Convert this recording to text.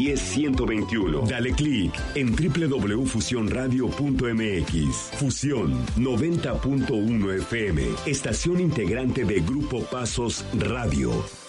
121. Dale clic en www.fusionradio.mx. Fusión 90.1 FM, estación integrante de Grupo Pasos Radio.